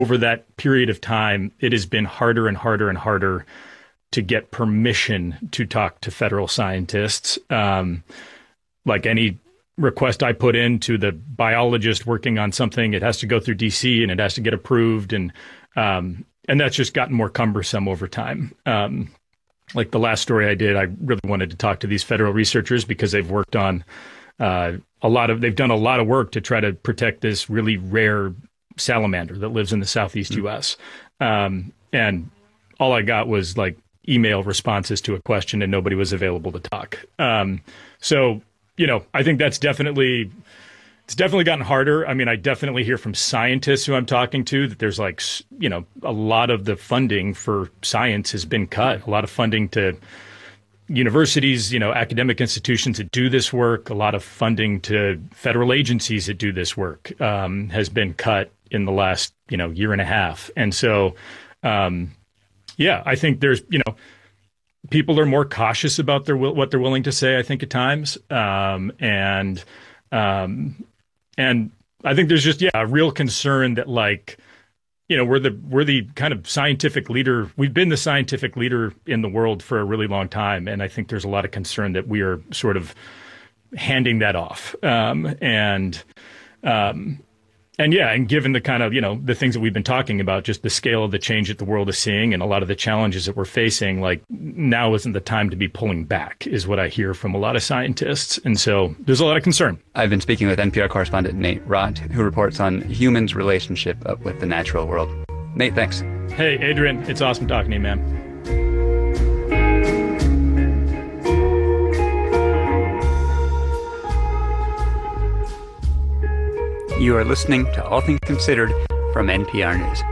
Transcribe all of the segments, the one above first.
over that period of time, it has been harder and harder and harder to get permission to talk to federal scientists. Like any request I put in to the biologist working on something, it has to go through DC and it has to get approved. And that's just gotten more cumbersome over time. Like the last story I did, I really wanted to talk to these federal researchers because they've worked on they've done a lot of work to try to protect this really rare salamander that lives in the southeast U.S. And all I got was like email responses to a question, and nobody was available to talk. So, I think it's definitely gotten harder. I mean, I definitely hear from scientists who I'm talking to that there's a lot of the funding for science has been cut. A lot of funding to universities, academic institutions that do this work, a lot of funding to federal agencies that do this work has been cut in the last, year and a half. And so, I think there's, people are more cautious about what they're willing to say, I think, at times. And I think there's just, a real concern that we're the kind of scientific leader. We've been the scientific leader in the world for a really long time. And I think there's a lot of concern that we are sort of handing that off. And given the kind of, the things that we've been talking about, just the scale of the change that the world is seeing and a lot of the challenges that we're facing, now isn't the time to be pulling back, is what I hear from a lot of scientists. And so there's a lot of concern. I've been speaking with NPR correspondent Nate Rott, who reports on humans' relationship with the natural world. Nate, thanks. Hey, Adrian, it's awesome talking to you, man. You are listening to All Things Considered from NPR News.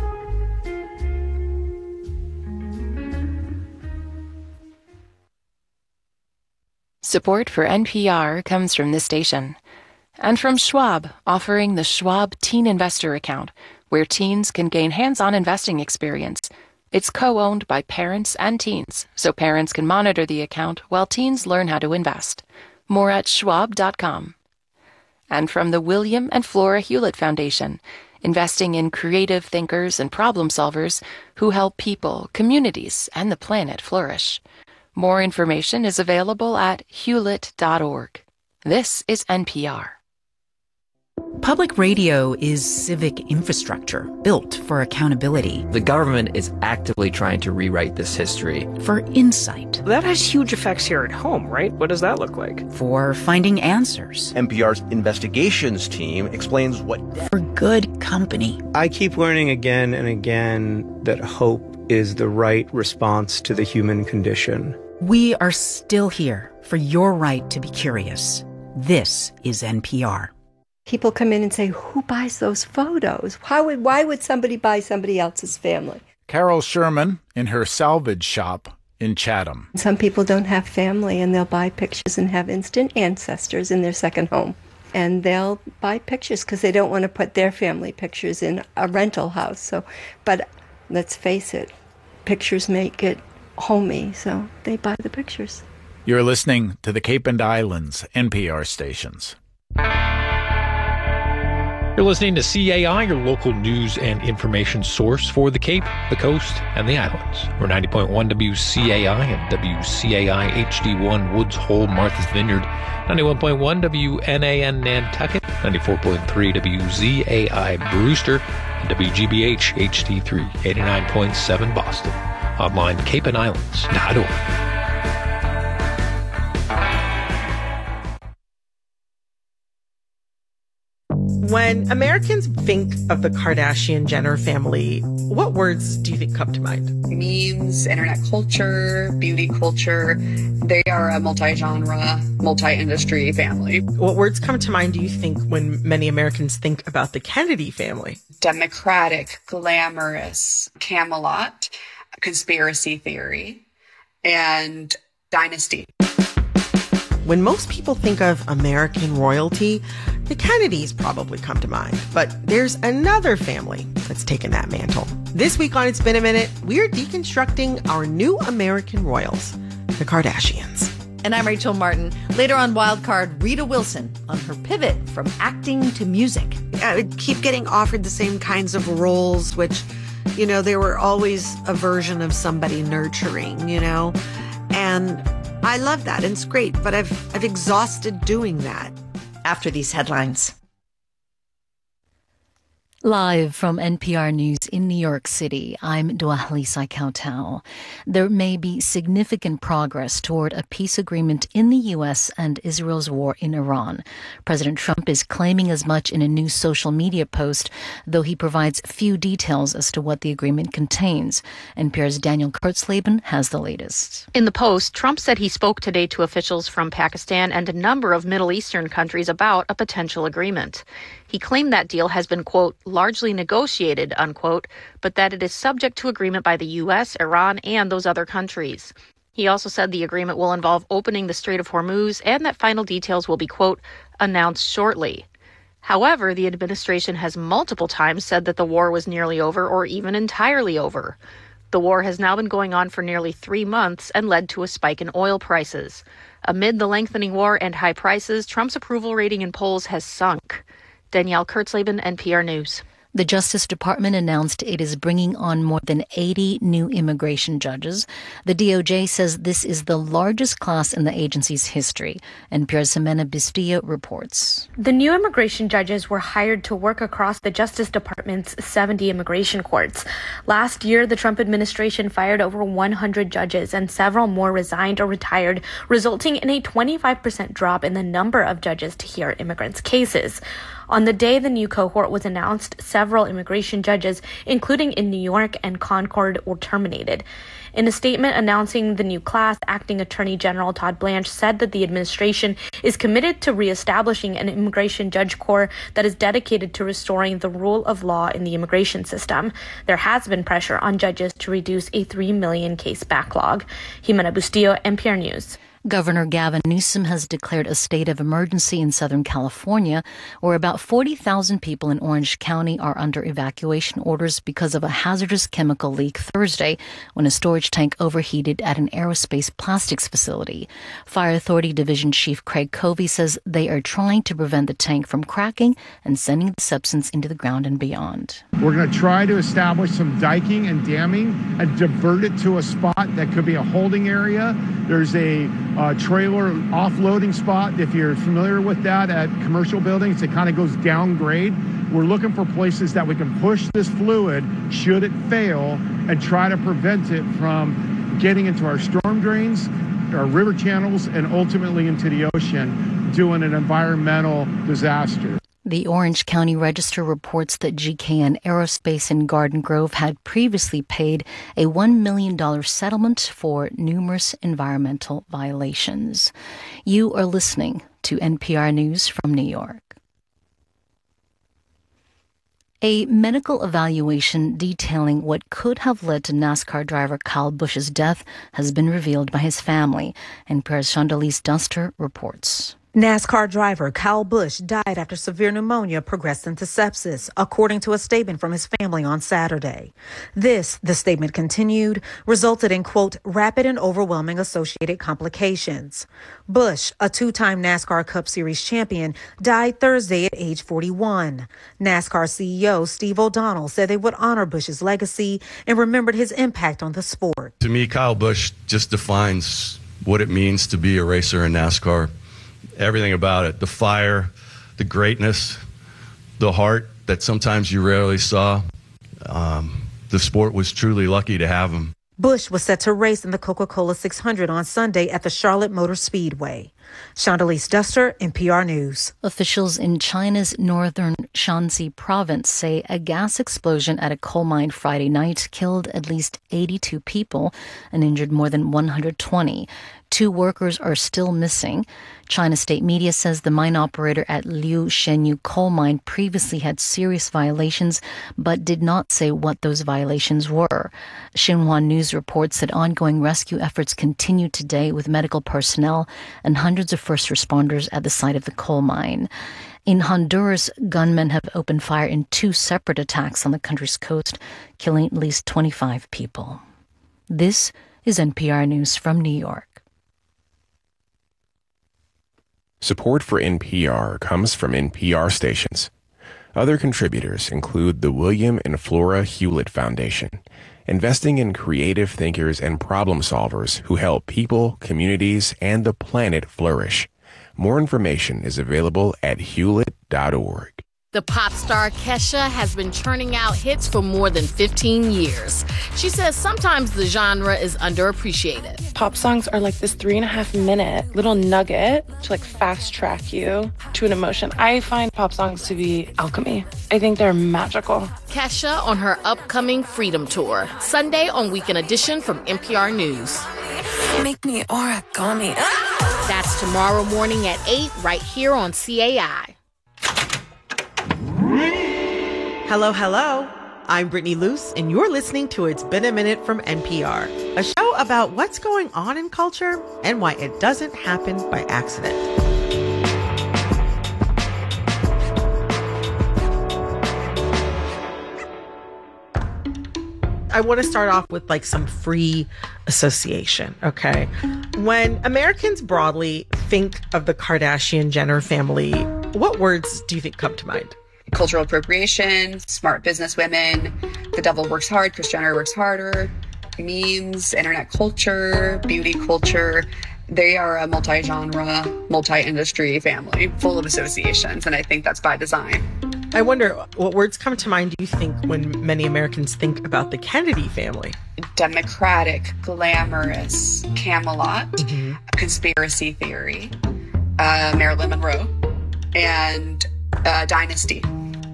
Support for NPR comes from this station and from Schwab, offering the Schwab Teen Investor Account, where teens can gain hands-on investing experience. It's co-owned by parents and teens, so parents can monitor the account while teens learn how to invest. More at schwab.com. And from the William and Flora Hewlett Foundation, investing in creative thinkers and problem solvers who help people, communities, and the planet flourish. More information is available at hewlett.org. This is NPR. Public radio is civic infrastructure built for accountability. The government is actively trying to rewrite this history. For insight. That has huge effects here at home, right? What does that look like? For finding answers. NPR's investigations team explains what... For good company. I keep learning again and again that hope is the right response to the human condition. We are still here for your right to be curious. This is NPR. People come in and say, who buys those photos? Why would somebody buy somebody else's family? Carol Sherman in her salvage shop in Chatham. Some people don't have family, and they'll buy pictures and have instant ancestors in their second home. And they'll buy pictures because they don't want to put their family pictures in a rental house. But let's face it, pictures make it homey, so they buy the pictures. You're listening to the Cape and Islands NPR stations. You're listening to CAI, your local news and information source for the Cape, the Coast, and the Islands. We're 90.1 WCAI and WCAI HD1 Woods Hole, Martha's Vineyard, 91.1 WNAN Nantucket, 94.3 WZAI Brewster, and WGBH HD3, 89.7 Boston. Online, capeandislands.org. When Americans think of the Kardashian-Jenner family, what words do you think come to mind? Memes, internet culture, beauty culture. They are a multi-genre, multi-industry family. What words come to mind, do you think, when many Americans think about the Kennedy family? Democratic, glamorous, Camelot, conspiracy theory, and dynasty. When most people think of American royalty, the Kennedys probably come to mind. But there's another family that's taken that mantle. This week on It's Been a Minute, we're deconstructing our new American royals, the Kardashians. And I'm Rachel Martin. Later on Wildcard, Rita Wilson on her pivot from acting to music. I would keep getting offered the same kinds of roles, which, you know, they were always a version of somebody nurturing, you know, and I love that. And it's great, but I've exhausted doing that. After these headlines. Live from NPR News in New York City, I'm Dwalisa Kautal. There may be significant progress toward a peace agreement in the U.S. and Israel's war in Iran. President Trump is claiming as much in a new social media post, though he provides few details as to what the agreement contains. NPR's Daniel Kurtzleben has the latest. In the post, Trump said he spoke today to officials from Pakistan and a number of Middle Eastern countries about a potential agreement. He claimed that deal has been, quote, largely negotiated, unquote, but that it is subject to agreement by the U.S., Iran, and those other countries. He also said the agreement will involve opening the Strait of Hormuz and that final details will be, quote, announced shortly. However, the administration has multiple times said that the war was nearly over or even entirely over. The war has now been going on for nearly 3 months and led to a spike in oil prices. Amid the lengthening war and high prices, Trump's approval rating in polls has sunk. Danielle Kurtzleben, NPR News. The Justice Department announced it is bringing on more than 80 new immigration judges. The DOJ says this is the largest class in the agency's history. NPR's Ximena Bustillo reports. The new immigration judges were hired to work across the Justice Department's 70 immigration courts. Last year, the Trump administration fired over 100 judges and several more resigned or retired, resulting in a 25% drop in the number of judges to hear immigrants' cases. On the day the new cohort was announced, several immigration judges, including in New York and Concord, were terminated. In a statement announcing the new class, Acting Attorney General Todd Blanche said that the administration is committed to reestablishing an immigration judge corps that is dedicated to restoring the rule of law in the immigration system. There has been pressure on judges to reduce a 3 million case backlog. Ximena Bustillo, NPR News. Governor Gavin Newsom has declared a state of emergency in Southern California, where about 40,000 people in Orange County are under evacuation orders because of a hazardous chemical leak Thursday when a storage tank overheated at an aerospace plastics facility. Fire Authority Division Chief Craig Covey says they are trying to prevent the tank from cracking and sending the substance into the ground and beyond. We're going to try to establish some diking and damming and divert it to a spot that could be a holding area. There's a trailer offloading spot, if you're familiar with that, at commercial buildings. It kind of goes downgrade. We're looking for places that we can push this fluid, should it fail, and try to prevent it from getting into our storm drains, our river channels, and ultimately into the ocean, doing an environmental disaster. The Orange County Register reports that GKN Aerospace in Garden Grove had previously paid a $1 million settlement for numerous environmental violations. You are listening to NPR News from New York. A medical evaluation detailing what could have led to NASCAR driver Kyle Busch's death has been revealed by his family. NPR's Chandalise Duster reports. NASCAR driver Kyle Busch died after severe pneumonia progressed into sepsis, according to a statement from his family on Saturday. This, the statement continued, resulted in, quote, rapid and overwhelming associated complications. Busch, a two-time NASCAR Cup Series champion, died Thursday at age 41. NASCAR CEO Steve O'Donnell said they would honor Busch's legacy and remembered his impact on the sport. To me, Kyle Busch just defines what it means to be a racer in NASCAR. Everything about it, the fire, the greatness, the heart that sometimes you rarely saw. The sport was truly lucky to have him. Busch was set to race in the Coca-Cola 600 on Sunday at the Charlotte Motor Speedway. Chandalise Duster, NPR News. Officials in China's northern Shanxi province say a gas explosion at a coal mine Friday night killed at least 82 people and injured more than 120. 2 workers are still missing. China state media says the mine operator at Liu Shenyu coal mine previously had serious violations, but did not say what those violations were. Xinhua News reports that ongoing rescue efforts continue today with medical personnel and hundreds of first responders at the site of the coal mine. In Honduras, gunmen have opened fire in 2 separate attacks on the country's coast, killing at least 25 people. This is NPR News from New York. Support for NPR comes from NPR stations. Other contributors include the William and Flora Hewlett Foundation, investing in creative thinkers and problem solvers who help people, communities, and the planet flourish. More information is available at hewlett.org. The pop star Kesha has been churning out hits for more than 15 years. She says sometimes the genre is underappreciated. Pop songs are like this 3.5-minute little nugget to like fast track you to an emotion. I find pop songs to be alchemy. I think they're magical. Kesha on her upcoming Freedom Tour, Sunday on Weekend Edition from NPR News. Make me origami. That's tomorrow morning at 8 right here on CAI. Hello, hello. I'm Brittany Luce, and you're listening to It's Been a Minute from NPR, a show about what's going on in culture and why it doesn't happen by accident. I want to start off with like some free association, okay? When Americans broadly think of the Kardashian-Jenner family, what words do you think come to mind? Cultural appropriation, smart business women, the devil works hard, Kris Jenner works harder, memes, internet culture, beauty culture. They are a multi-genre, multi-industry family full of associations, and I think that's by design. I wonder, what words come to mind, do you think, when many Americans think about the Kennedy family? Democratic, glamorous, Camelot, conspiracy theory, Marilyn Monroe, and Dynasty.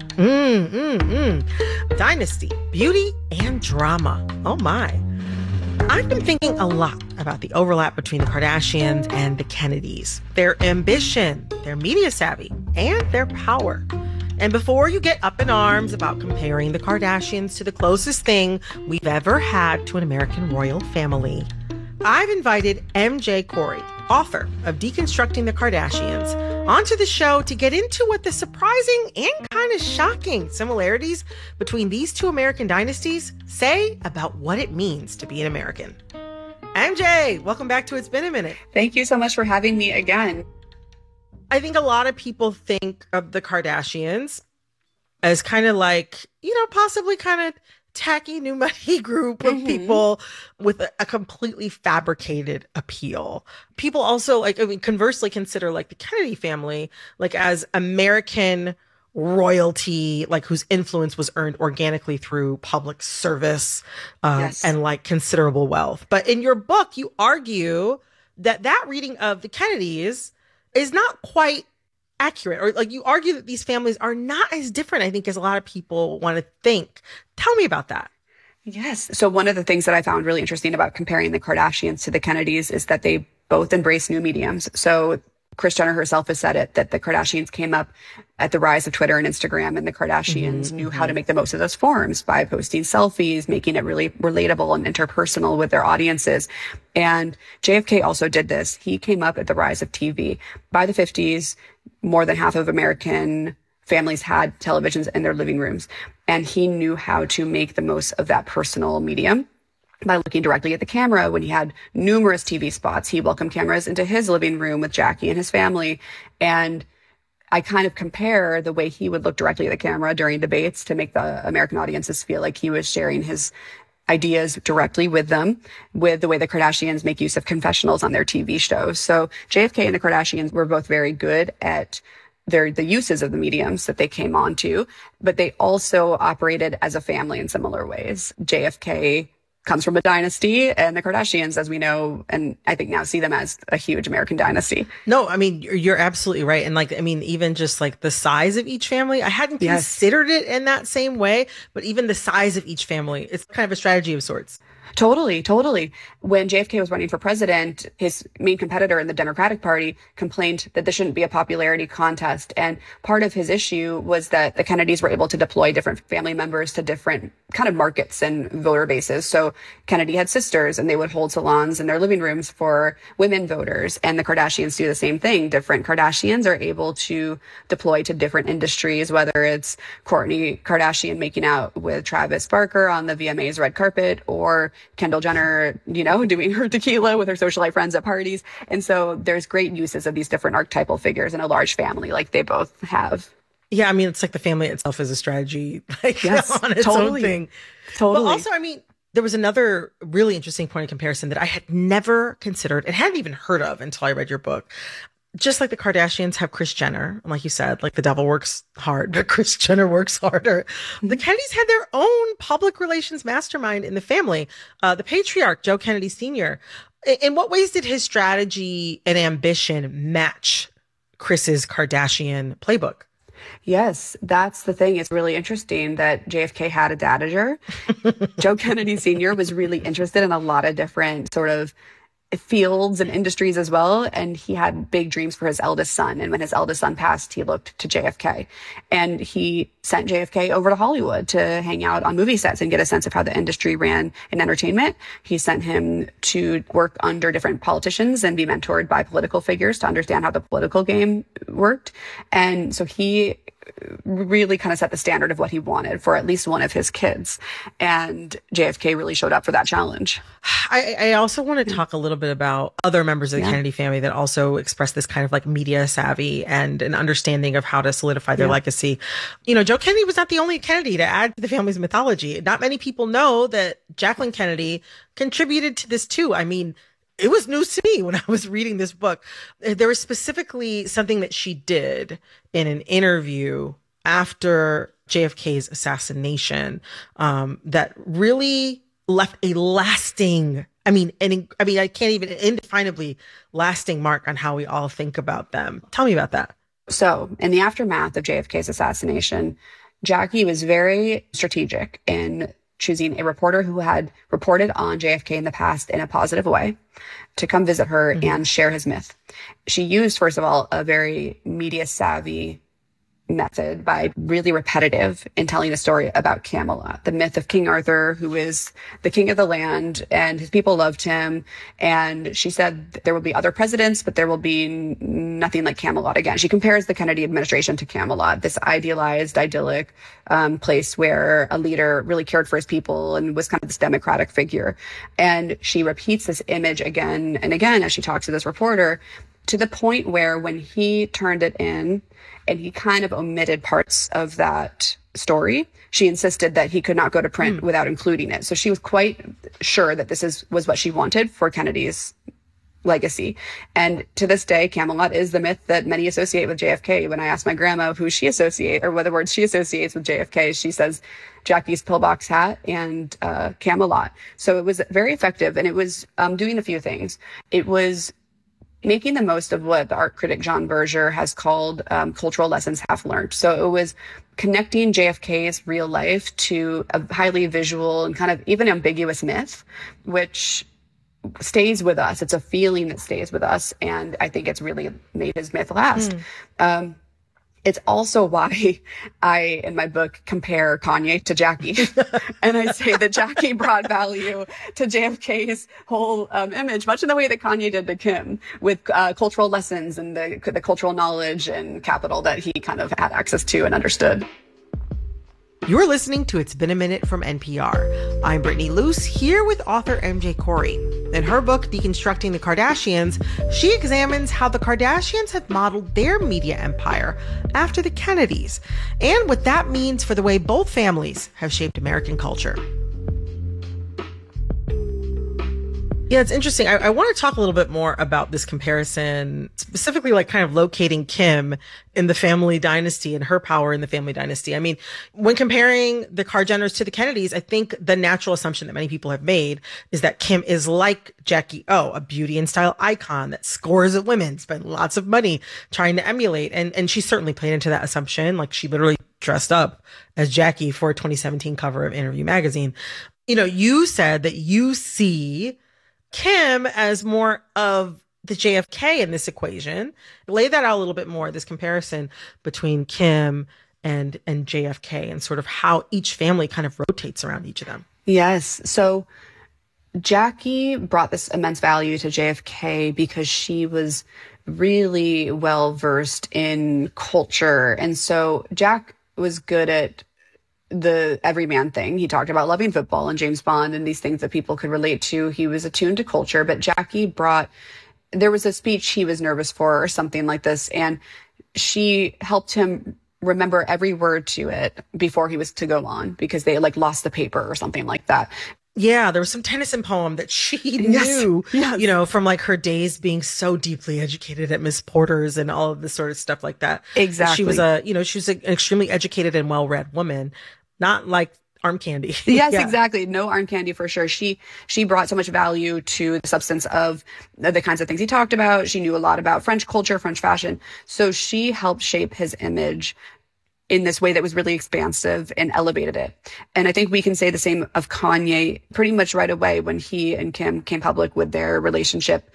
Dynasty, beauty and drama. Oh my. I've been thinking a lot about the overlap between the Kardashians and the Kennedys. Their ambition, their media savvy, and their power. And before you get up in arms about comparing the Kardashians to the closest thing we've ever had to an American royal family, I've invited MJ Corey, author of Deconstructing the Kardashians, onto the show to get into what the surprising and kind of shocking similarities between these two American dynasties say about what it means to be an American. MJ, welcome back to It's Been a Minute. Thank you so much for having me again. I think a lot of people think of the Kardashians as kind of like, possibly kind of tacky new money group of people with a completely fabricated appeal. People also conversely consider like the Kennedy family like as American royalty, like whose influence was earned organically through public service and like considerable wealth. But in your book, you argue that reading of the Kennedys is not quite accurate, or like you argue that these families are not as different, I think, as a lot of people want to think. Tell me about that. Yes. So one of the things that I found really interesting about comparing the Kardashians to the Kennedys is that they both embrace new mediums. So Kris Jenner herself has said it, that the Kardashians came up at the rise of Twitter and Instagram, and the Kardashians knew how to make the most of those forums by posting selfies, making it really relatable and interpersonal with their audiences. And JFK also did this. He came up at the rise of TV. By the 50s, more than half of American families had televisions in their living rooms, and he knew how to make the most of that personal medium by looking directly at the camera. When he had numerous TV spots, he welcomed cameras into his living room with Jackie and his family. And I kind of compare the way he would look directly at the camera during debates to make the American audiences feel like he was sharing his ideas directly with them, with the way the Kardashians make use of confessionals on their TV shows. So JFK and the Kardashians were both very good at the uses of the mediums that they came onto, but they also operated as a family in similar ways. JFK comes from a dynasty, and the Kardashians, as we know, and I think now see them as a huge American dynasty. No, I mean, you're absolutely right. And even just like the size of each family, I hadn't considered it in that same way, but even the size of each family, it's kind of a strategy of sorts. Totally. When JFK was running for president, his main competitor in the Democratic Party complained that this shouldn't be a popularity contest. And part of his issue was that the Kennedys were able to deploy different family members to different kind of markets and voter bases. So Kennedy had sisters, and they would hold salons in their living rooms for women voters. And the Kardashians do the same thing. Different Kardashians are able to deploy to different industries, whether it's Kourtney Kardashian making out with Travis Barker on the VMAs red carpet, or Kendall Jenner, doing her tequila with her socialite friends at parties. And so there's great uses of these different archetypal figures in a large family like they both have. Yeah, I mean, it's like the family itself is a strategy, yes, on its totally. own thing. Totally. But also, I mean, there was another really interesting point of comparison that I had never considered and hadn't even heard of until I read your book. Just like the Kardashians have Kris Jenner, like you said, like the devil works hard, but Kris Jenner works harder. The Kennedys had their own public relations mastermind in the family, the patriarch, Joe Kennedy Sr. In what ways did his strategy and ambition match Kris's Kardashian playbook? Yes, that's the thing. It's really interesting that JFK had a dadager. Joe Kennedy Sr. was really interested in a lot of different sort of fields and industries as well. And he had big dreams for his eldest son. And when his eldest son passed, he looked to JFK, and he sent JFK over to Hollywood to hang out on movie sets and get a sense of how the industry ran in entertainment. He sent him to work under different politicians and be mentored by political figures to understand how the political game worked. And so he really kind of set the standard of what he wanted for at least one of his kids. And JFK really showed up for that challenge. I also want to talk a little bit about other members of the Kennedy family that also express this kind of like media savvy and an understanding of how to solidify their legacy. Joe Kennedy was not the only Kennedy to add to the family's mythology. Not many people know that Jacqueline Kennedy contributed to this too. I mean, it was news to me when I was reading this book. There was specifically something that she did in an interview after JFK's assassination that really left a lasting, I can't even indefinably lasting mark on how we all think about them. Tell me about that. So in the aftermath of JFK's assassination, Jackie was very strategic in choosing a reporter who had reported on JFK in the past in a positive way to come visit her and share his myth. She used, first of all, a very media savvy method by really repetitive in telling a story about Camelot, the myth of King Arthur, who is the king of the land, and his people loved him. And she said there will be other presidents, but there will be nothing like Camelot again. She compares the Kennedy administration to Camelot, this idealized, idyllic place where a leader really cared for his people and was kind of this democratic figure. And she repeats this image again and again as she talks to this reporter, to the point where when he turned it in and he kind of omitted parts of that story, she insisted that he could not go to print without including it. So she was quite sure that this was what she wanted for Kennedy's legacy. And to this day, Camelot is the myth that many associate with JFK. When I ask my grandma who she associates or what the words she associates with JFK, she says Jackie's pillbox hat and Camelot. So it was very effective, and it was doing a few things. It was making the most of what the art critic John Berger has called cultural lessons half learned. So it was connecting JFK's real life to a highly visual and kind of even ambiguous myth, which stays with us. It's a feeling that stays with us. And I think it's really made his myth last. It's also why I, in my book, compare Kanye to Jackie. And I say that Jackie brought value to JFK's whole image, much in the way that Kanye did to Kim, with cultural lessons and the cultural knowledge and capital that he kind of had access to and understood. You're listening to It's Been a Minute from NPR. I'm Brittany Luce, here with author MJ Corey. In her book, Deconstructing the Kardashians, she examines how the Kardashians have modeled their media empire after the Kennedys, and what that means for the way both families have shaped American culture. Yeah, it's interesting. I want to talk a little bit more about this comparison, specifically like kind of locating Kim in the family dynasty and her power in the family dynasty. I mean, when comparing the Kar-Jenners to the Kennedys, I think the natural assumption that many people have made is that Kim is like Jackie O, a beauty and style icon that scores at women, spent lots of money trying to emulate. And she certainly played into that assumption. Like, she literally dressed up as Jackie for a 2017 cover of Interview magazine. You know, you said that you see Kim as more of the JFK in this equation. Lay that out a little bit more, this comparison between Kim and JFK, and sort of how each family kind of rotates around each of them. Yes. So Jackie brought this immense value to JFK because she was really well versed in culture. And so Jack was good at the everyman thing. He talked about loving football and James Bond and these things that people could relate to. He was attuned to culture, but Jackie there was a speech he was nervous for or something like this, and she helped him remember every word to it before he was to go on, because they lost the paper or something like that. Yeah, there was some Tennyson poem that she knew, from her days being so deeply educated at Miss Porter's and all of this sort of stuff like that. Exactly. She was an extremely educated and well-read woman, not like arm candy. Yes, exactly. No arm candy for sure. She brought so much value to the substance of the kinds of things he talked about. She knew a lot about French culture, French fashion. So she helped shape his image in this way that was really expansive and elevated it. And I think we can say the same of Kanye pretty much right away when he and Kim came public with their relationship.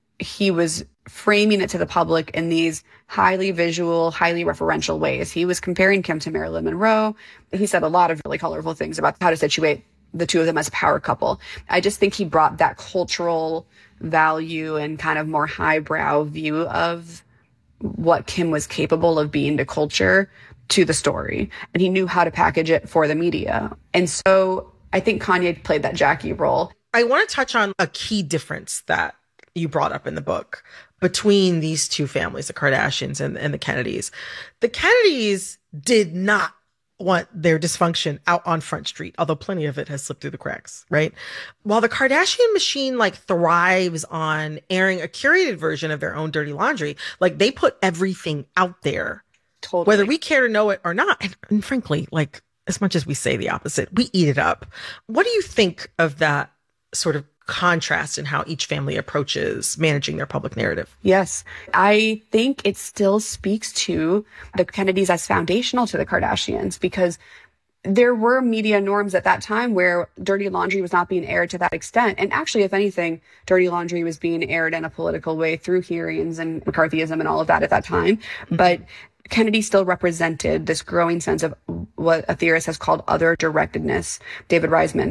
He was framing it to the public in these highly visual, highly referential ways. He was comparing Kim to Marilyn Monroe. He said a lot of really colorful things about how to situate the two of them as a power couple. I just think he brought that cultural value and kind of more highbrow view of what Kim was capable of being to culture to the story. And he knew how to package it for the media. And so I think Kanye played that Jackie role. I want to touch on a key difference that you brought up in the book between these two families, the Kardashians and the Kennedys. The Kennedys did not want their dysfunction out on Front Street, although plenty of it has slipped through the cracks, right? While the Kardashian machine thrives on airing a curated version of their own dirty laundry, they put everything out there. Totally. Whether we care to know it or not. And frankly, as much as we say the opposite, we eat it up. What do you think of that sort of contrast in how each family approaches managing their public narrative? Yes. I think it still speaks to the Kennedys as foundational to the Kardashians, because there were media norms at that time where dirty laundry was not being aired to that extent. And actually, if anything, dirty laundry was being aired in a political way through hearings and McCarthyism and all of that at that time. But Kennedy still represented this growing sense of what a theorist has called other directedness, David Reisman.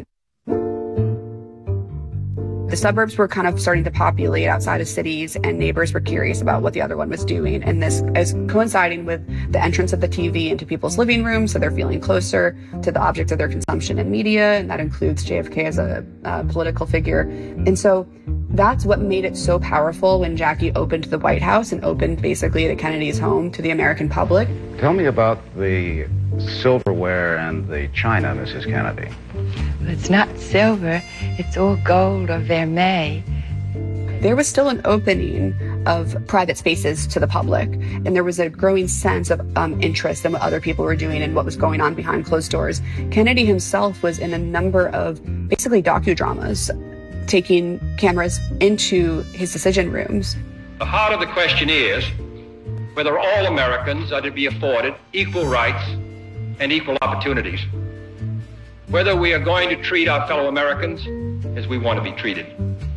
The suburbs were kind of starting to populate outside of cities, and neighbors were curious about what the other one was doing. And this is coinciding with the entrance of the TV into people's living rooms, so they're feeling closer to the object of their consumption in media, and that includes JFK as a political figure. And so that's what made it so powerful when Jackie opened the White House and opened basically the Kennedy's home to the American public. Tell me about the silverware and the china, Mrs. Kennedy. It's not silver, it's all gold or vermeil. There was still an opening of private spaces to the public, and there was a growing sense of interest in what other people were doing and what was going on behind closed doors. Kennedy himself was in a number of basically docudramas, taking cameras into his decision rooms. The heart of the question is whether all Americans are to be afforded equal rights and equal opportunities. Whether we are going to treat our fellow Americans as we want to be treated.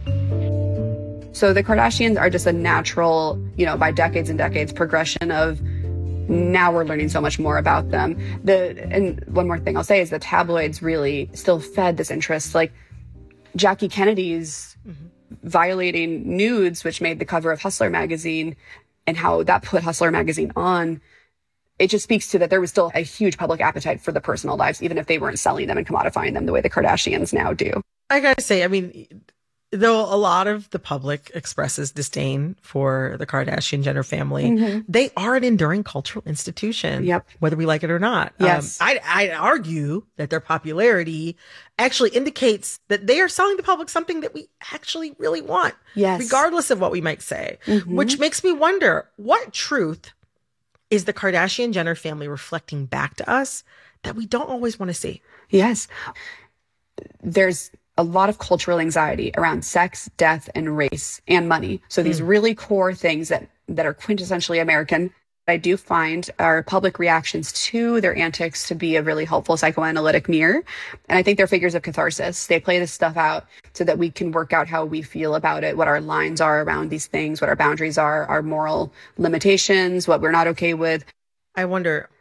So the Kardashians are just a natural, by decades and decades progression of now we're learning so much more about them. And one more thing I'll say is the tabloids really still fed this interest. Jackie Kennedy's violating nudes, which made the cover of Hustler magazine, and how that put Hustler magazine on. It just speaks to that there was still a huge public appetite for the personal lives, even if they weren't selling them and commodifying them the way the Kardashians now do. I gotta say, though a lot of the public expresses disdain for the Kardashian-Jenner family, they are an enduring cultural institution, whether we like it or not. Yes. I'd argue that their popularity actually indicates that they are selling the public something that we actually really want, regardless of what we might say, which makes me wonder, what truth is the Kardashian-Jenner family reflecting back to us that we don't always want to see? Yes. There's a lot of cultural anxiety around sex, death, and race, and money. So these really core things that are quintessentially American. I do find our public reactions to their antics to be a really helpful psychoanalytic mirror. And I think they're figures of catharsis. They play this stuff out so that we can work out how we feel about it, what our lines are around these things, what our boundaries are, our moral limitations, what we're not okay with. I wonder,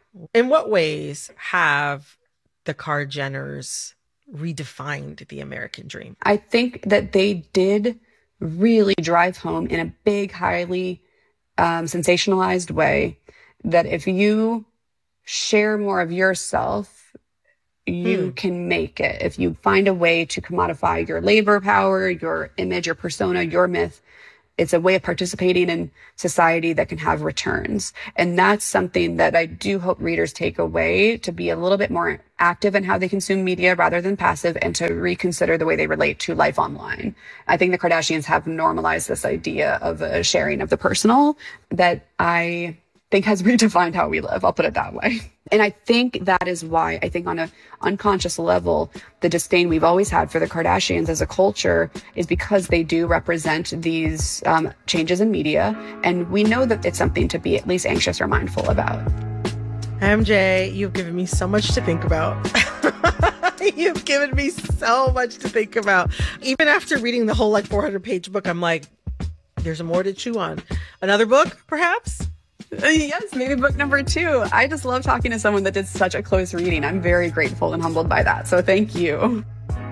In what ways have the Kar-Jenners redefined the American dream? I think that they did really drive home in a big, highly sensationalized way that if you share more of yourself, you can make it. If you find a way to commodify your labor power, your image, your persona, your myth, it's a way of participating in society that can have returns. And that's something that I do hope readers take away, to be a little bit more active in how they consume media rather than passive, and to reconsider the way they relate to life online. I think the Kardashians have normalized this idea of a sharing of the personal that I think has redefined how we live. I'll put it that way. And I think that is why I think on an unconscious level, the disdain we've always had for the Kardashians as a culture is because they do represent these changes in media. And we know that it's something to be at least anxious or mindful about. MJ, you've given me so much to think about. You've given me so much to think about. Even after reading the whole 400-page book, I'm like, there's more to chew on. Another book, perhaps? Yes, maybe book number 2. I just love talking to someone that did such a close reading. I'm very grateful and humbled by that. So thank you.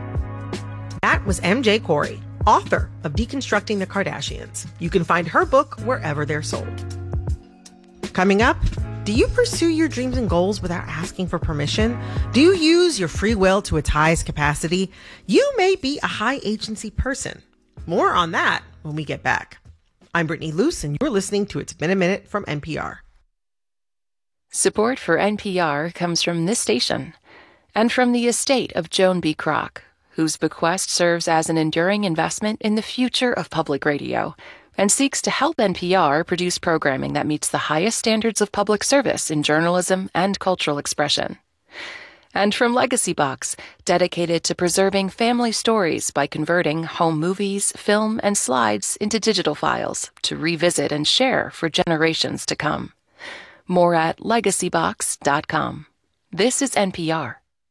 That was MJ Corey, author of Deconstructing the Kardashians. You can find her book wherever they're sold. Coming up, do you pursue your dreams and goals without asking for permission? Do you use your free will to its highest capacity? You may be a high agency person. More on that when we get back. I'm Brittany Luce, and you're listening to It's Been a Minute from NPR. Support for NPR comes from this station and from the estate of Joan B. Kroc, whose bequest serves as an enduring investment in the future of public radio and seeks to help NPR produce programming that meets the highest standards of public service in journalism and cultural expression. And from Legacy Box, dedicated to preserving family stories by converting home movies, film, and slides into digital files to revisit and share for generations to come. More at legacybox.com. This is NPR.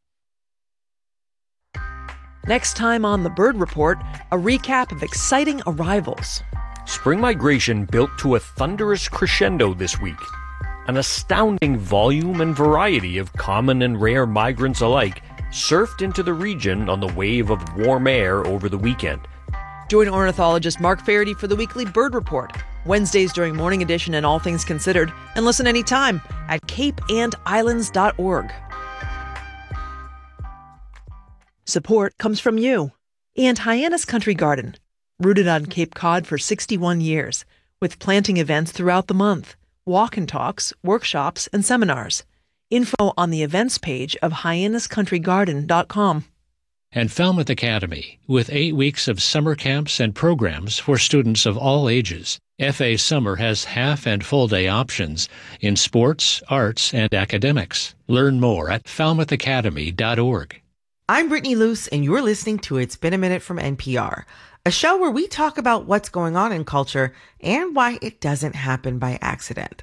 Next time on The Bird Report, a recap of exciting arrivals. Spring migration built to a thunderous crescendo this week. An astounding volume and variety of common and rare migrants alike surfed into the region on the wave of warm air over the weekend. Join ornithologist Mark Faraday for the weekly Bird Report, Wednesdays during Morning Edition and All Things Considered, and listen anytime at capeandislands.org. Support comes from you and Hyannis Country Garden, rooted on Cape Cod for 61 years, with planting events throughout the month. Walk and talks, workshops, and seminars. Info on the events page of hyanniscountrygarden.com. And Falmouth Academy, with 8 weeks of summer camps and programs for students of all ages. FA Summer has half and full day options in sports, arts, and academics. Learn more at falmouthacademy.org. I'm Brittany Luce, and you're listening to It's Been a Minute from NPR, a show where we talk about what's going on in culture and why it doesn't happen by accident.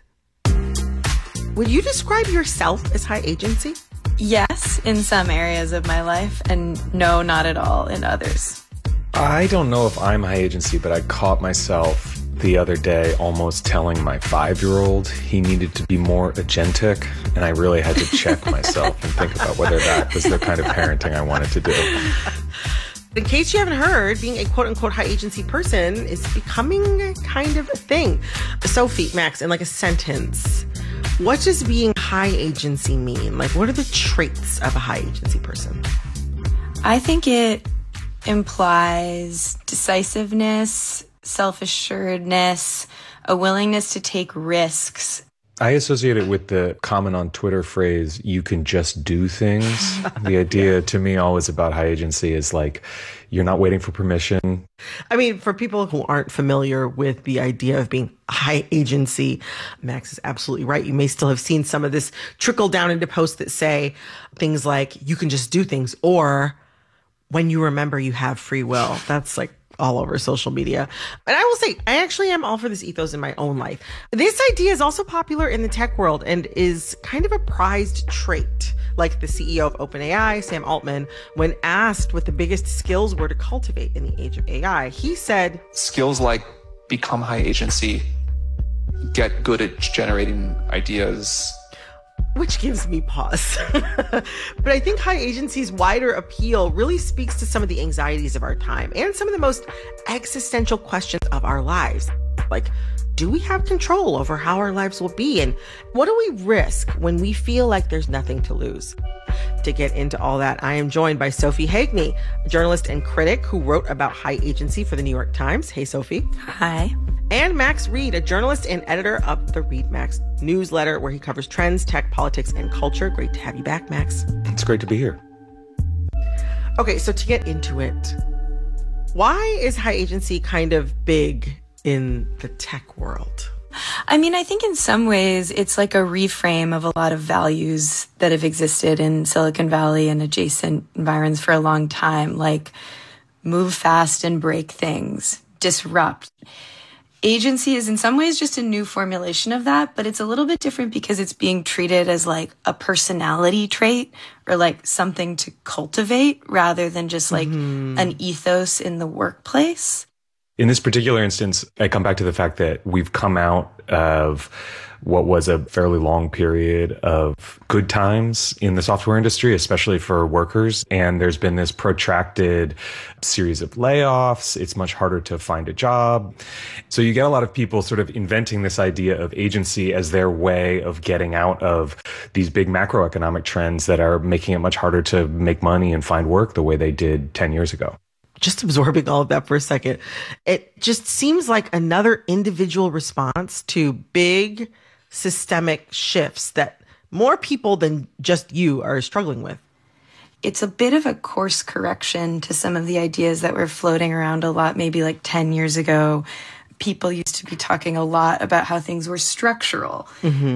Would you describe yourself as high agency? Yes, in some areas of my life, and no, not at all in others. I don't know if I'm high agency, but I caught myself the other day almost telling my 5-year-old he needed to be more agentic, and I really had to check myself and think about whether that was the kind of parenting I wanted to do. In case you haven't heard, being a quote-unquote high agency person is becoming kind of a thing. Sophie, Max, in like a sentence, what does being high agency mean? Like, what are the traits of a high agency person? I think it implies decisiveness, self-assuredness, a willingness to take risks. I associate it with the common on Twitter phrase, you can just do things. The idea to me always about high agency is like, you're not waiting for permission. I mean, for people who aren't familiar with the idea of being high agency, Max is absolutely right. You may still have seen some of this trickle down into posts that say things like, you can just do things, or when you remember you have free will. That's like all over social media. And I will say, I actually am all for this ethos in my own life. This idea is also popular in the tech world and is kind of a prized trait. Like the CEO of OpenAI, Sam Altman, when asked what the biggest skills were to cultivate in the age of AI, he said, skills like become high agency, get good at generating ideas, which gives me pause. But I think high agency's wider appeal really speaks to some of the anxieties of our time and some of the most existential questions of our lives. Like, do we have control over how our lives will be? And what do we risk when we feel like there's nothing to lose? To get into all that, I am joined by Sophie Hagney, a journalist and critic who wrote about high agency for the New York Times. Hey, Sophie. Hi. And Max Reed, a journalist and editor of the Read Max newsletter, where he covers trends, tech, politics, and culture. Great to have you back, Max. It's great to be here. Okay, so to get into it, why is high agency kind of big in the tech world? I mean, I think in some ways it's like a reframe of a lot of values that have existed in Silicon Valley and adjacent environs for a long time, like move fast and break things, disrupt. Agency is in some ways just a new formulation of that, but it's a little bit different because it's being treated as like a personality trait or like something to cultivate rather than just like an ethos in the workplace. In this particular instance, I come back to the fact that we've come out of what was a fairly long period of good times in the software industry, especially for workers. And there's been this protracted series of layoffs. It's much harder to find a job. So you get a lot of people sort of inventing this idea of agency as their way of getting out of these big macroeconomic trends that are making it much harder to make money and find work the way they did 10 years ago. Just absorbing all of that for a second, it just seems like another individual response to big systemic shifts that more people than just you are struggling with. It's a bit of a course correction to some of the ideas that were floating around a lot, maybe like 10 years ago. People used to be talking a lot about how things were structural.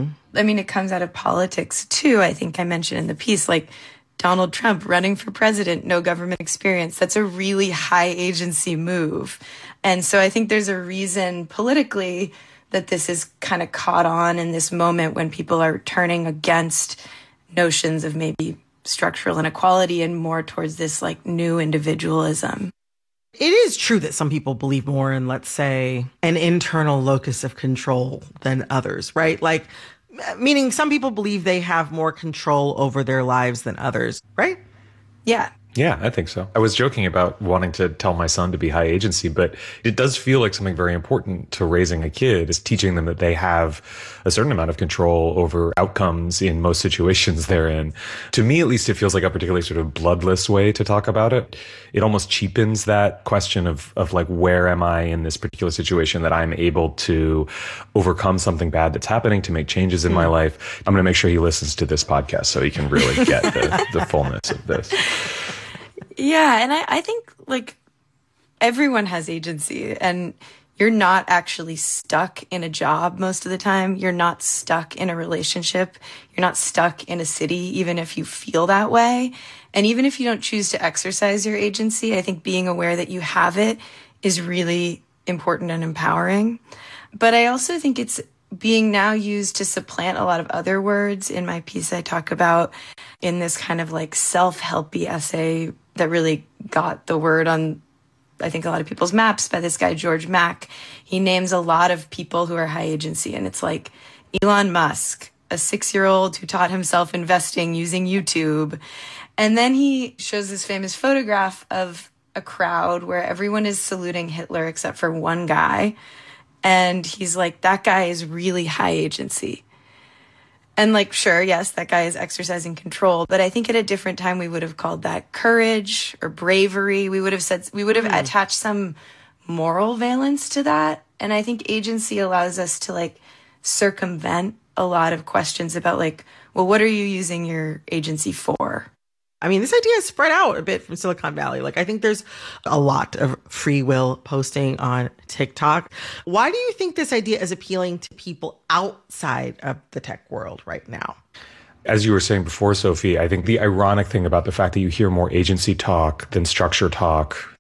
I mean, it comes out of politics too. I think I mentioned in the piece, like, Donald Trump running for president, no government experience. That's a really high agency move. And so I think there's a reason politically that this is kind of caught on in this moment when people are turning against notions of maybe structural inequality and more towards this like new individualism. It is true that some people believe more in, let's say, an internal locus of control than others, right? Like, meaning some people believe they have more control over their lives than others, right? Yeah. Yeah, I think so. I was joking about wanting to tell my son to be high agency, but it does feel like something very important to raising a kid is teaching them that they have a certain amount of control over outcomes in most situations they're in. To me, at least, it feels like a particularly sort of bloodless way to talk about it. It almost cheapens that question of like, where am I in this particular situation that I'm able to overcome something bad that's happening, to make changes in my life. I'm going to make sure he listens to this podcast so he can really get the fullness of this. Yeah, and I think, like, everyone has agency, and you're not actually stuck in a job most of the time. You're not stuck in a relationship. You're not stuck in a city, even if you feel that way. And even if you don't choose to exercise your agency, I think being aware that you have it is really important and empowering. But I also think it's being now used to supplant a lot of other words. In my piece, I talk about in this kind of like self-helpy essay that really got the word on, I think, a lot of people's maps by this guy, George Mack. He names a lot of people who are high agency, and it's like Elon Musk, a 6-year-old who taught himself investing using YouTube. And then he shows this famous photograph of a crowd where everyone is saluting Hitler except for one guy. And he's like, that guy is really high agency. And like, sure, yes, that guy is exercising control. But I think at a different time, we would have called that courage or bravery. We would have attached some moral valence to that. And I think agency allows us to like circumvent a lot of questions about like, well, what are you using your agency for? I mean, this idea is spread out a bit from Silicon Valley. Like, I think there's a lot of free will posting on TikTok. Why do you think this idea is appealing to people outside of the tech world right now? As you were saying before, Sophie, I think the ironic thing about the fact that you hear more agency talk than structure talk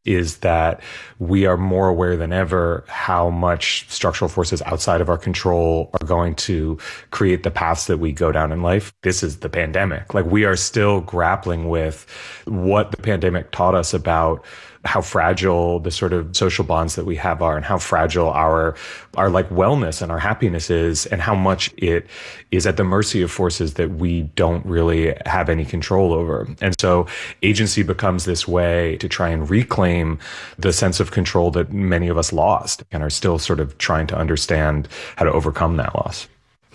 is that we are more aware than ever how much structural forces outside of our control are going to create the paths that we go down in life. This is the pandemic. Like, we are still grappling with what the pandemic taught us about how fragile the sort of social bonds that we have are, and how fragile our like wellness and our happiness is, and how much it is at the mercy of forces that we don't really have any control over. And so agency becomes this way to try and reclaim the sense of control that many of us lost and are still sort of trying to understand how to overcome that loss.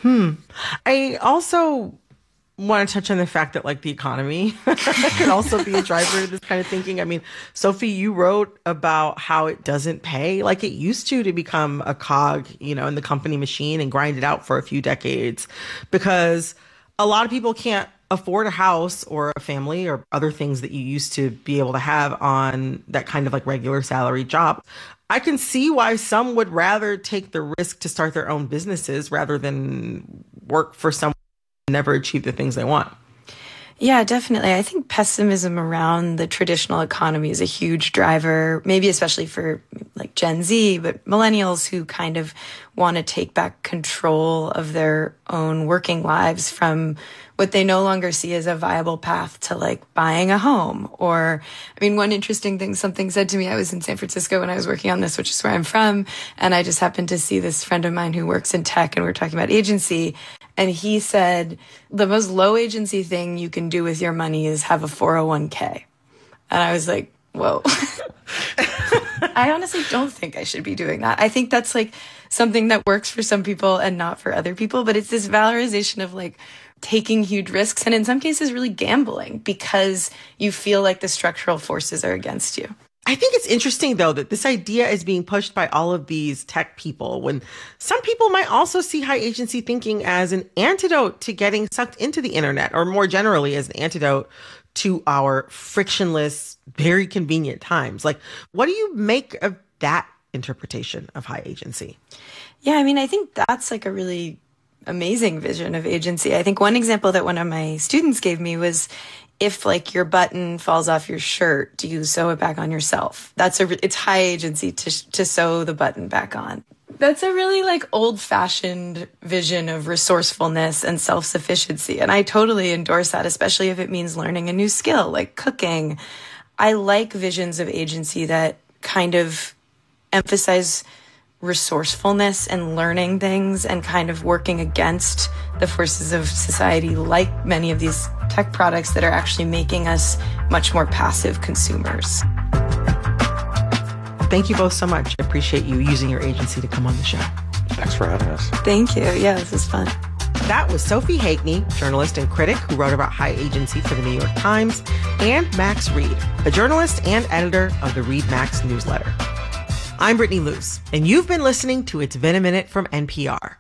I also want to touch on the fact that, like, the economy can also be a driver of this kind of thinking. I mean, Sophie, you wrote about how it doesn't pay like it used to become a cog, you know, in the company machine and grind it out for a few decades, because a lot of people can't afford a house or a family or other things that you used to be able to have on that kind of like regular salary job. I can see why some would rather take the risk to start their own businesses rather than work for someone who never achieve the things they want. Yeah, definitely. I think pessimism around the traditional economy is a huge driver, maybe especially for like Gen Z, but millennials who kind of want to take back control of their own working lives from what they no longer see as a viable path to like buying a home. Or, I mean, one interesting thing, something said to me, I was in San Francisco when I was working on this, which is where I'm from. And I just happened to see this friend of mine who works in tech, and we were talking about agency. And he said, the most low agency thing you can do with your money is have a 401k. And I was like, whoa. I honestly don't think I should be doing that. I think that's like something that works for some people and not for other people. But it's this valorization of like taking huge risks, and in some cases really gambling because you feel like the structural forces are against you. I think it's interesting, though, that this idea is being pushed by all of these tech people, when some people might also see high agency thinking as an antidote to getting sucked into the internet, or more generally as an antidote to our frictionless, very convenient times. Like, what do you make of that interpretation of high agency? Yeah, I mean, I think that's like a really amazing vision of agency. I think one example that one of my students gave me was, if like your button falls off your shirt, do you sew it back on yourself? It's high agency to sew the button back on. That's a really like old fashioned vision of resourcefulness and self-sufficiency. And I totally endorse that, especially if it means learning a new skill like cooking. I like visions of agency that kind of emphasize resourcefulness and learning things and kind of working against the forces of society, like many of these tech products that are actually making us much more passive consumers. Thank you both so much. I appreciate you using your agency to come on the show. Thanks for having us. Thank you. Yeah, this is fun. That was Sophie Hackney, journalist and critic who wrote about high agency for the New York Times, and Max Reed, a journalist and editor of the Read Max newsletter. I'm Brittany Luce, and you've been listening to It's Been a Minute from NPR.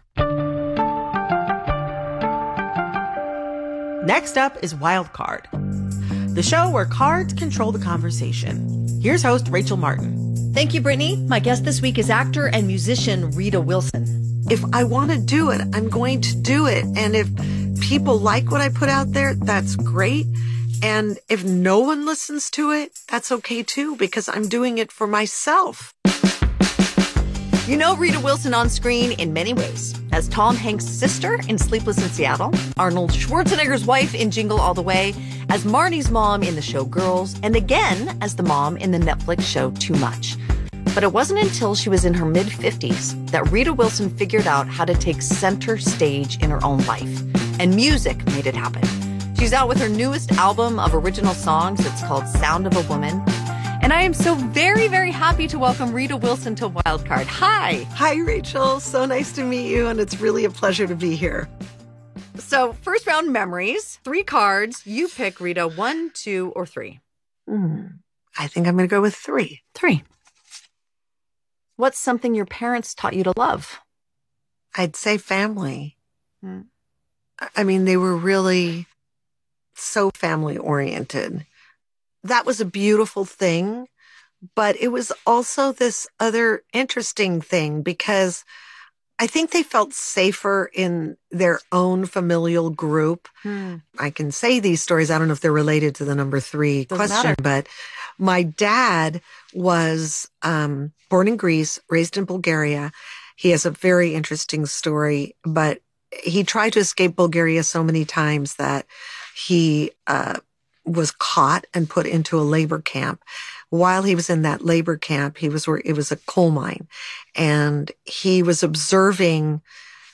Next up is Wild Card, the show where cards control the conversation. Here's host Rachel Martin. Thank you, Brittany. My guest this week is actor and musician Rita Wilson. If I want to do it, I'm going to do it. And if people like what I put out there, that's great. And if no one listens to it, that's okay too, because I'm doing it for myself. You know Rita Wilson on screen in many ways. As Tom Hanks' sister in Sleepless in Seattle, Arnold Schwarzenegger's wife in Jingle All the Way, as Marnie's mom in the show Girls, and again as the mom in the Netflix show Too Much. But it wasn't until she was in her mid-50s that Rita Wilson figured out how to take center stage in her own life. And music made it happen. She's out with her newest album of original songs. It's called Sound of a Woman. And I am so very, very happy to welcome Rita Wilson to Wildcard. Hi. Hi, Rachel. So nice to meet you, and it's really a pleasure to be here. So, first round memories, 3 cards. You pick, Rita, 1, 2, or 3. I think I'm going to go with 3. 3. What's something your parents taught you to love? I'd say family. I mean, they were really so family-oriented. That was a beautiful thing, but it was also this other interesting thing because I think they felt safer in their own familial group. I can say these stories. I don't know if they're related to the number 3 question, but My dad was born in Greece, raised in Bulgaria. He has a very interesting story, but he tried to escape Bulgaria so many times that he was caught and put into a labor camp. While he was in that labor camp, it was a coal mine, and he was observing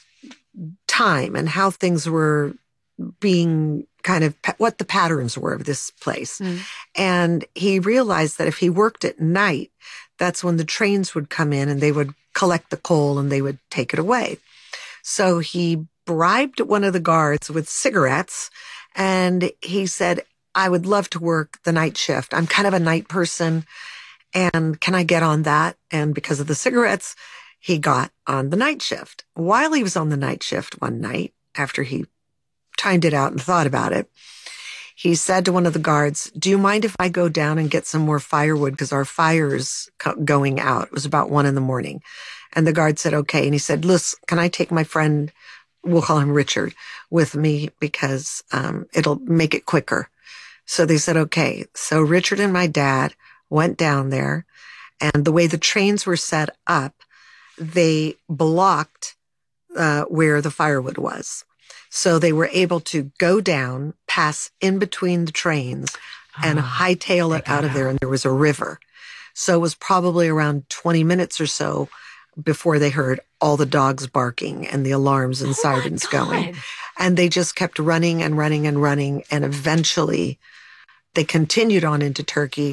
time and how things were being kind of what the patterns were of this place. And he realized that if he worked at night, that's when the trains would come in and they would collect the coal and they would take it away. So he bribed one of the guards with cigarettes, and he said, I would love to work the night shift. I'm kind of a night person, and can I get on that? And because of the cigarettes, he got on the night shift. While he was on the night shift one night, after he timed it out and thought about it, he said to one of the guards, do you mind if I go down and get some more firewood? Because our fire's going out. It was about 1 a.m. And the guard said, okay. And he said, listen, can I take my friend, we'll call him Richard, with me because it'll make it quicker. So they said, okay. So Richard and my dad went down there, and the way the trains were set up, they blocked where the firewood was. So they were able to go down, pass in between the trains, and hightail it out of there. And there was a river. So it was probably around 20 minutes or so before they heard all the dogs barking and the alarms and sirens going. And they just kept running and running and running. And eventually they continued on into Turkey.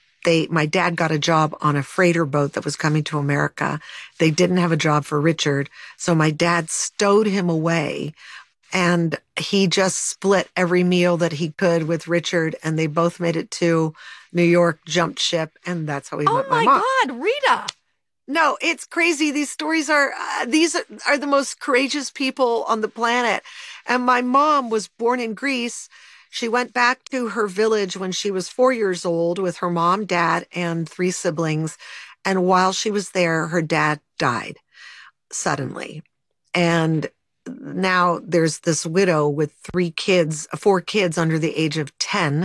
My dad got a job on a freighter boat that was coming to America. They didn't have a job for Richard. So my dad stowed him away, and he just split every meal that he could with Richard, and they both made it to New York, jumped ship, and that's how we met my mom. Oh my God, Rita. No, it's crazy. These stories are the most courageous people on the planet. And my mom was born in Greece. She went back to her village when she was 4 years old with her mom, dad, and 3 siblings. And while she was there, her dad died suddenly. And now there's this widow with 4 kids under the age of 10.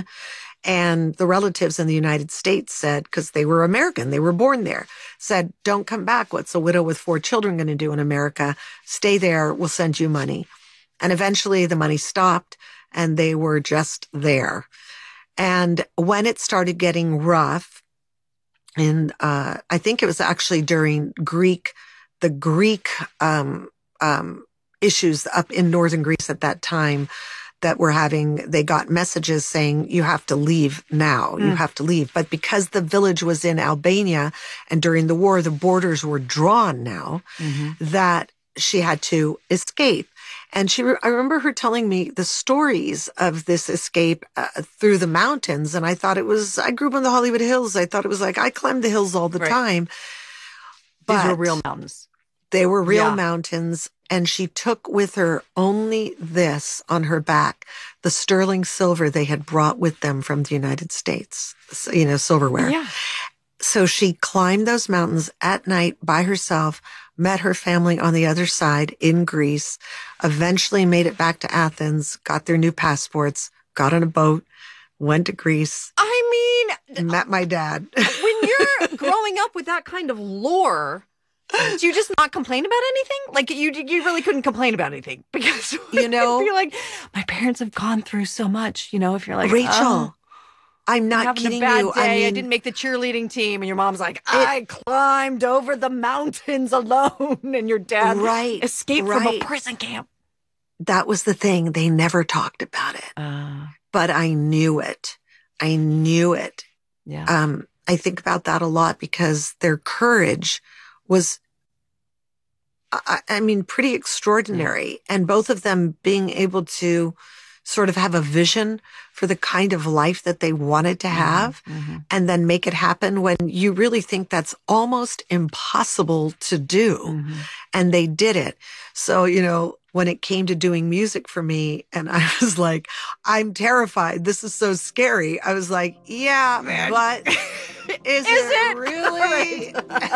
And the relatives in the United States said, because they were American, they were born there, said, don't come back. What's a widow with 4 children going to do in America? Stay there. We'll send you money. And eventually the money stopped, and they were just there. And when it started getting rough, and I think it was actually during the Greek issues up in northern Greece at that time that were they got messages saying, you have to leave now, you have to leave. But because the village was in Albania, and during the war, the borders were drawn now, that she had to escape. And I remember her telling me the stories of this escape through the mountains. And I thought I grew up in the Hollywood Hills. I thought it was like, I climbed the hills all the time. But these were real mountains. They were real mountains. And she took with her only this on her back, the sterling silver they had brought with them from the United States, silverware. Yeah. So she climbed those mountains at night by herself, met her family on the other side in Greece, eventually made it back to Athens, got their new passports, got on a boat, went to Greece. I mean, met my dad. When you're growing up with that kind of lore, do you just not complain about anything? Like you really couldn't complain about anything because you're like, my parents have gone through so much. If you're like, Rachel, I'm not kidding you. I didn't make the cheerleading team, and your mom's like, I climbed over the mountains alone, and your dad escaped from a prison camp. That was the thing. They never talked about it, but I knew it. Yeah. I think about that a lot because their courage was, pretty extraordinary. And both of them being able to sort of have a vision for the kind of life that they wanted to have and then make it happen when you really think that's almost impossible to do. And they did it. So, when it came to doing music for me, and I was like, I'm terrified. This is so scary. I was like, yeah, man. But is it really?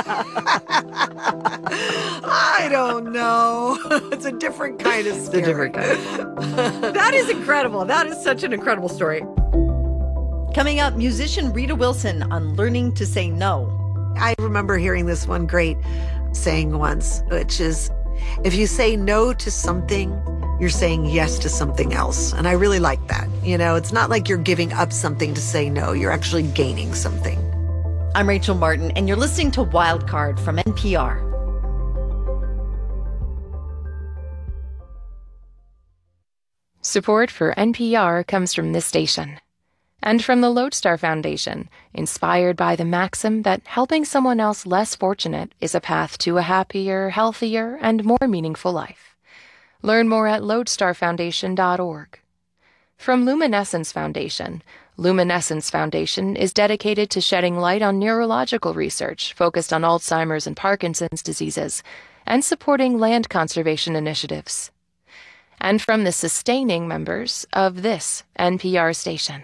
I don't know. It's a different kind of scary. That is incredible. That is such an incredible story. Coming up, musician Rita Wilson on learning to say no. I remember hearing this one great saying once, which is, if you say no to something, you're saying yes to something else. And I really like that. You know, it's not like you're giving up something to say no. You're actually gaining something. I'm Rachel Martin, and you're listening to Wildcard from NPR. Support for NPR comes from this station and from the Lodestar Foundation, inspired by the maxim that helping someone else less fortunate is a path to a happier, healthier, and more meaningful life. Learn more at lodestarfoundation.org. From Luminescence Foundation, Luminescence Foundation is dedicated to shedding light on neurological research focused on Alzheimer's and Parkinson's diseases and supporting land conservation initiatives. And from the sustaining members of this NPR station.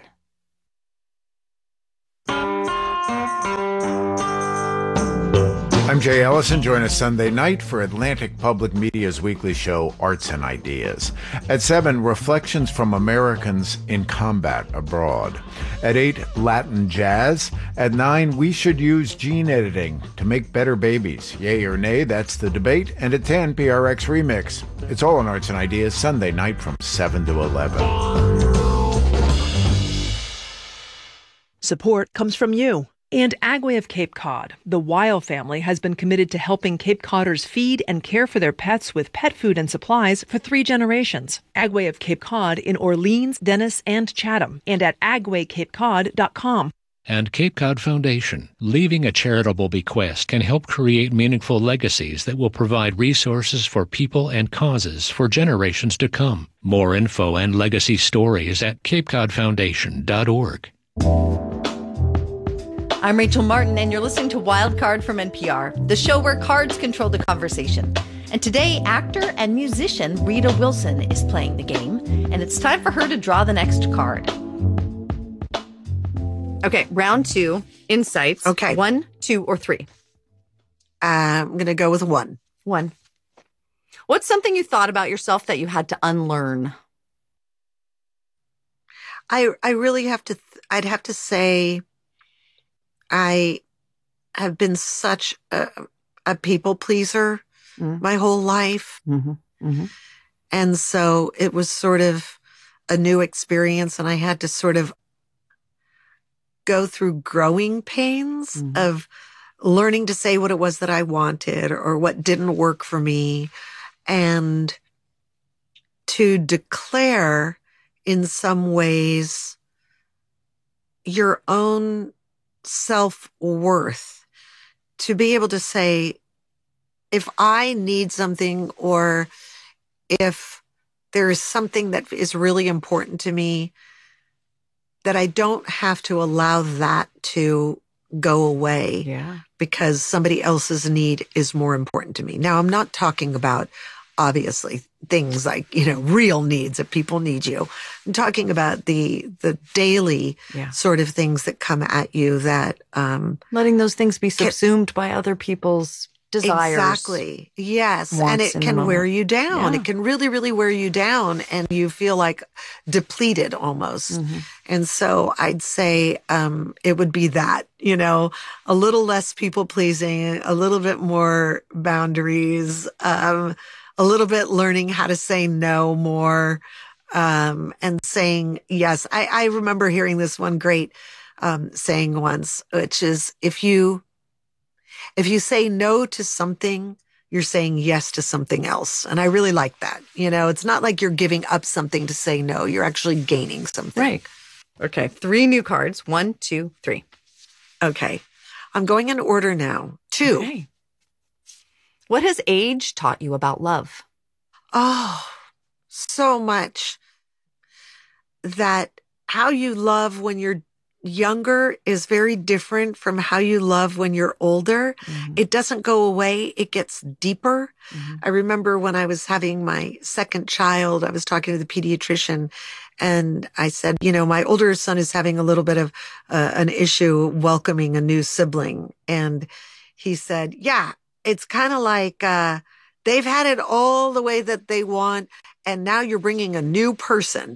I'm Jay Ellison. Join us Sunday night for Atlantic Public Media's weekly show, Arts and Ideas. At 7, Reflections from Americans in Combat Abroad. At 8, Latin Jazz. At 9, We Should Use Gene Editing to Make Better Babies. Yay or nay, that's the debate. And at 10, PRX Remix. It's all on Arts and Ideas, Sunday night from 7 to 11. Support comes from you. And Agway of Cape Cod, the Weil family, has been committed to helping Cape Codders feed and care for their pets with pet food and supplies for 3 generations. Agway of Cape Cod in Orleans, Dennis, and Chatham, and at agwaycapecod.com. And Cape Cod Foundation, leaving a charitable bequest can help create meaningful legacies that will provide resources for people and causes for generations to come. More info and legacy stories at capecodfoundation.org. I'm Rachel Martin, and you're listening to Wildcard from NPR, the show where cards control the conversation. And today, actor and musician Rita Wilson is playing the game, and it's time for her to draw the next card. Okay, round 2, insights. Okay. 1, 2, or 3? I'm going to go with 1. 1. What's something you thought about yourself that you had to unlearn? I really have to, I'd have to say, I have been such a people pleaser my whole life. And so it was sort of a new experience, and I had to sort of go through growing pains of learning to say what it was that I wanted or what didn't work for me, and to declare in some ways your own self-worth, to be able to say, if I need something or if there is something that is really important to me, that I don't have to allow that to go away because somebody else's need is more important to me. Now, I'm not talking about obviously things like, real needs that people need you. I'm talking about the daily sort of things that come at you that, letting those things be subsumed by other people's desires. Exactly. Yes. And it can wear you down. Yeah. It can really, really wear you down, and you feel like depleted almost. And so I'd say, it would be that, a little less people pleasing, a little bit more boundaries, a little bit learning how to say no more, and saying yes. I remember hearing this one great saying once, which is, if you say no to something, you're saying yes to something else. And I really like that. It's not like you're giving up something to say no. You're actually gaining something. Right. Okay. 3 new cards. 1, 2, 3. Okay. I'm going in order now. 2. Okay. What has age taught you about love? Oh, so much. That how you love when you're younger is very different from how you love when you're older. It doesn't go away. It gets deeper. I remember when I was having my second child, I was talking to the pediatrician, and I said, my older son is having a little bit of an issue welcoming a new sibling. And he said, yeah, it's kind of like they've had it all the way that they want, and now you're bringing a new person.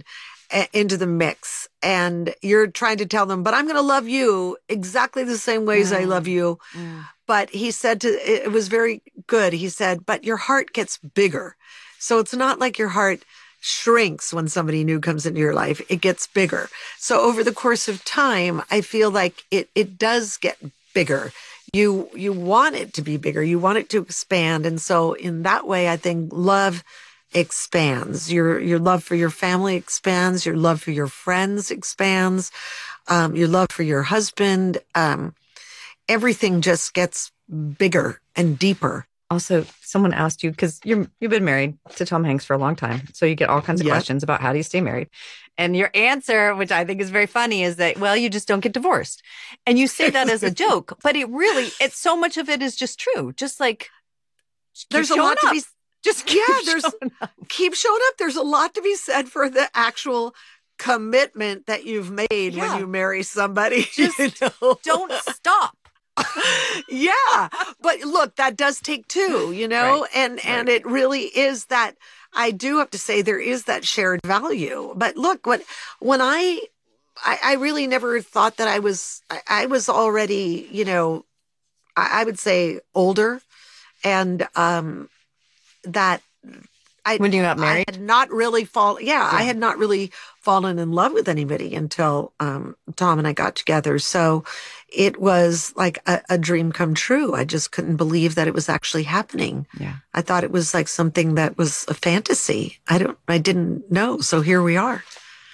into the mix, and you're trying to tell them, but I'm going to love you exactly the same ways I love you. But he said it was very good. He said, but your heart gets bigger. So it's not like your heart shrinks when somebody new comes into your life. It gets bigger. So over the course of time, I feel like it does get bigger. You want it to be bigger. You want it to expand. And so in that way, I think love expands. Your love for your family expands. Your love for your friends expands. Your love for your husband. Everything just gets bigger and deeper. Also, someone asked you, because you've been married to Tom Hanks for a long time, so you get all kinds of questions about how do you stay married. And your answer, which I think is very funny, is that, well, you just don't get divorced. And you say that as a joke, but it's so much of it is just true. Just like, there's a lot to be, just keep showing up. There's a lot to be said for the actual commitment that you've made when you marry somebody. Just don't stop. Yeah. But look, that does take two, Right. and it really is that. I do have to say there is that shared value. But look, when I really never thought that I was already, I would say older, and that when you got married, I had not really I had not really fallen in love with anybody until Tom and I got together. So it was like a dream come true. I just couldn't believe that it was actually happening. Yeah. I thought it was like something that was a fantasy. I didn't know. So here we are.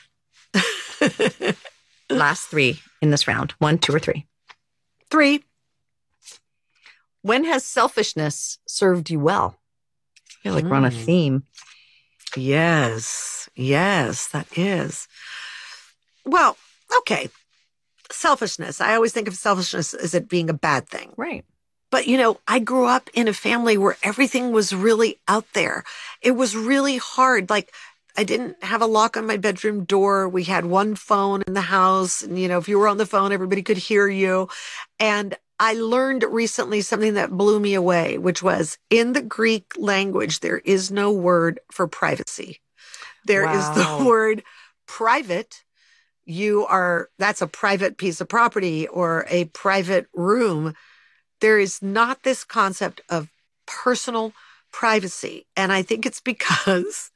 Last three in this round. 1, 2, or 3? 3. When has selfishness served you well? I feel like we're on a theme. Yes, that is. Well, okay. Selfishness. I always think of selfishness as it being a bad thing. Right. But, I grew up in a family where everything was really out there. It was really hard. Like, I didn't have a lock on my bedroom door. We had one phone in the house. And, if you were on the phone, everybody could hear you. And I learned recently something that blew me away, which was in the Greek language, there is no word for privacy. There is the word private. That's a private piece of property or a private room. There is not this concept of personal privacy. And I think it's because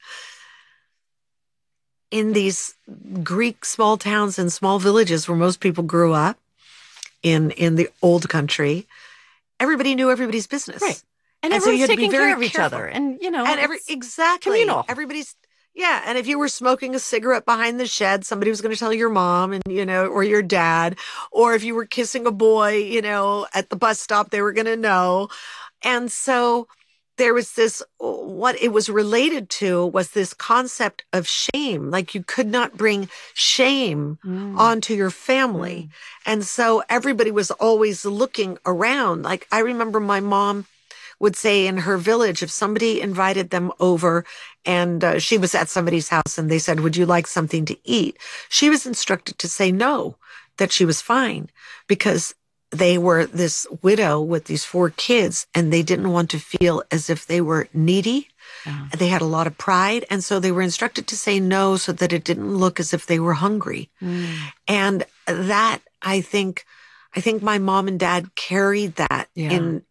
in these Greek small towns and small villages where most people grew up in the old country, everybody knew everybody's business. Right. And everyone's taking care of each other. And, exactly. Communal. Everybody's, and if you were smoking a cigarette behind the shed, somebody was going to tell your mom and, or your dad, or if you were kissing a boy, at the bus stop, they were going to know. And so there was this, what it was related to was this concept of shame. Like you could not bring shame onto your family. And so everybody was always looking around. Like I remember my mom would say in her village, if somebody invited them over and she was at somebody's house and they said, would you like something to eat? She was instructed to say no, that she was fine, because they were this widow with these 4 kids and they didn't want to feel as if they were needy. And they had a lot of pride. And so they were instructed to say no so that it didn't look as if they were hungry. And that, I think my mom and dad carried that into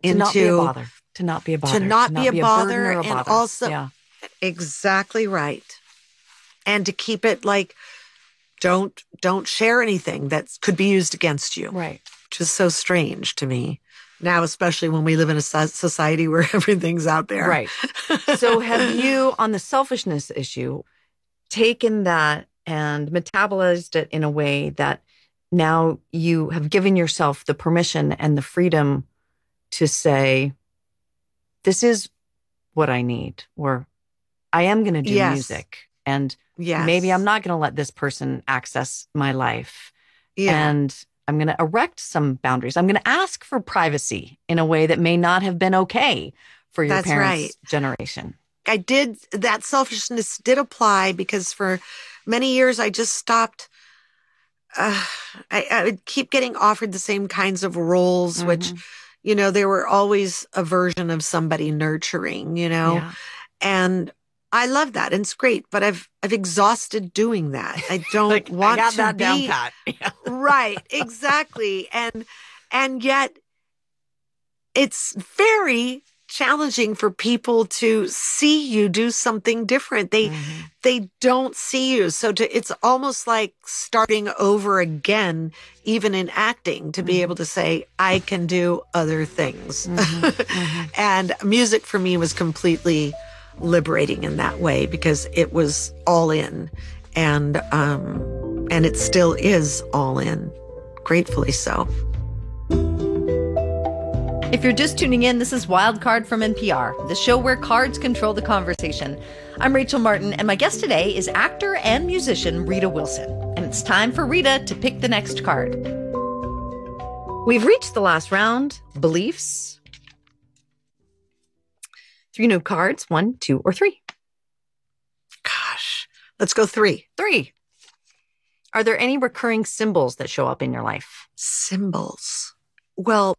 to not be a bother. To not be a bother. And also, exactly right. And to keep it like, don't share anything that could be used against you. Right. Which is so strange to me now, especially when we live in a society where everything's out there. Right. So have you, on the selfishness issue, taken that and metabolized it in a way that now you have given yourself the permission and the freedom to say, this is what I need, or I am going to do music, and maybe I'm not going to let this person access my life. And I'm going to erect some boundaries. I'm going to ask for privacy in a way that may not have been okay for your parents' generation. That selfishness did apply because for many years I just stopped. I would keep getting offered the same kinds of roles, which, there were always a version of somebody nurturing, and I love that. And it's great, but I've exhausted doing that. I don't want I got to that be down pat. right. Exactly. And yet it's very challenging for people to see you do something different. They don't see you. So it's almost like starting over again, even in acting, to be able to say, I can do other things. And music for me was completely liberating in that way because it was all in, and it still is all in, gratefully so. If you're just tuning in, this is Wildcard from NPR, the show where cards control the conversation. I'm Rachel Martin, and my guest today is actor and musician Rita Wilson. And it's time for Rita to pick the next card. We've reached the last round, beliefs. 3 new cards, 1, 2, or 3. Gosh, let's go 3. 3. Are there any recurring symbols that show up in your life? Symbols. Well,